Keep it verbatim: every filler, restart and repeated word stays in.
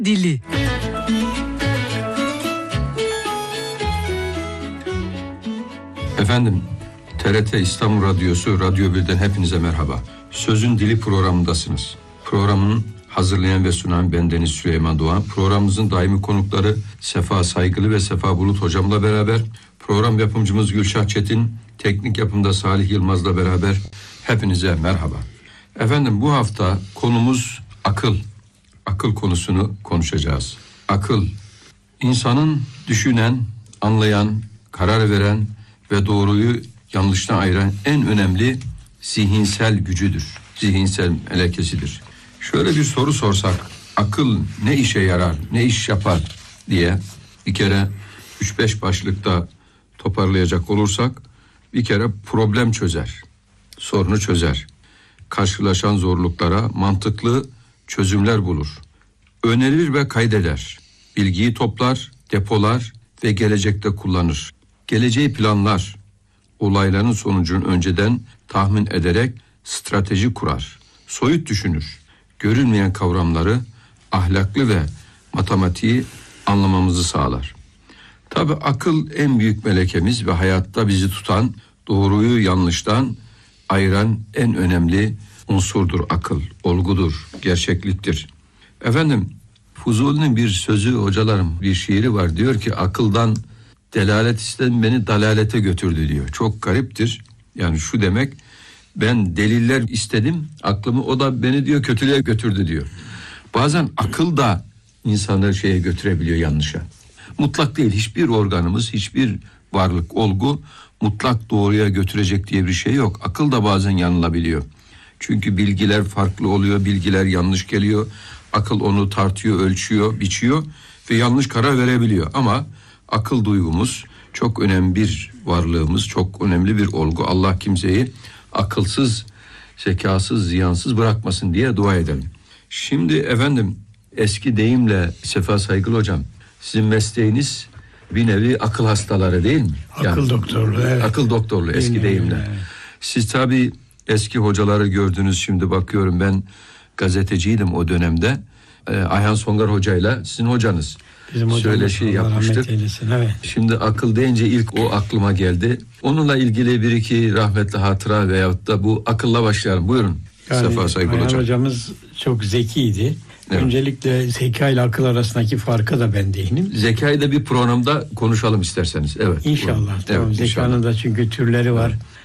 Dili. Efendim, T R T İstanbul Radyosu Radyo birden hepinize merhaba. Sözün Dili programındasınız. Programın hazırlayan ve sunan bendeniz Süleyman Doğan. Programımızın daimi konukları Sefa Saygılı ve Sefa Bulut hocamla beraber, program yapımcımız Gülşah Çetin, teknik yapımda Salih Yılmaz'la beraber hepinize merhaba. Efendim, bu hafta konumuz akıl. Akıl konusunu konuşacağız. Akıl, insanın düşünen, anlayan, karar veren ve doğruyu yanlıştan ayıran en önemli zihinsel gücüdür. Zihinsel melekesidir. Şöyle bir soru sorsak, akıl ne işe yarar, ne iş yapar diye bir kere üç beş başlıkta toparlayacak olursak, bir kere problem çözer, sorunu çözer. Karşılaşan zorluklara mantıklı çözümler bulur. Önerir ve kaydeder. Bilgiyi toplar, depolar ve gelecekte kullanır. Geleceği planlar. Olayların sonucunu önceden tahmin ederek strateji kurar. Soyut düşünür. Görünmeyen kavramları ahlaklı ve matematiği anlamamızı sağlar. Tabii akıl en büyük melekemiz ve hayatta bizi tutan, doğruyu yanlıştan ayıran en önemli unsurdur akıl, olgudur, gerçekliktir. Efendim, Fuzuli'nin bir sözü, hocalarım, bir şiiri var. Diyor ki, akıldan delalet istedim, beni dalalete götürdü diyor. Çok gariptir. Yani şu demek, ben deliller istedim aklımı, o da beni diyor kötülüğe götürdü diyor. Bazen akıl da insanları şeye götürebiliyor, yanlışa. Mutlak değil, hiçbir organımız, hiçbir varlık, olgu mutlak doğruya götürecek diye bir şey yok. Akıl da bazen yanılabiliyor. Çünkü bilgiler farklı oluyor, bilgiler yanlış geliyor. Akıl onu tartıyor, ölçüyor, biçiyor ve yanlış karar verebiliyor. Ama akıl duygumuz çok önemli bir varlığımız, çok önemli bir olgu. Allah kimseyi akılsız, zekasız, ziyansız bırakmasın diye dua edelim. Şimdi efendim, eski deyimle Sefa Saygılı hocam, sizin mesleğiniz bir nevi akıl hastaları değil mi? Akıl yani, doktorluğu, evet. Akıl doktorluğu eski Değil deyimle. mi? Evet. Siz tabii eski hocaları gördünüz, şimdi bakıyorum, ben gazeteciydim o dönemde. Ee, Ayhan Songar hocayla sizin hocanız. Bizim Şöyle şey yapmıştık. Evet. Şimdi akıl deyince ilk o aklıma geldi. Onunla ilgili bir iki rahmetli hatıra veyahut da bu akılla başlayalım. Buyurun Yani Sefa Saygılı Ayhan hocam. hocamız çok zekiydi. Evet. Öncelikle zeka ile akıl arasındaki farka da ben değinim. Zekayı da bir programda konuşalım isterseniz. Evet. İnşallah. Buyurun. Tamam. Evet, Zekanın inşallah. da çünkü türleri var.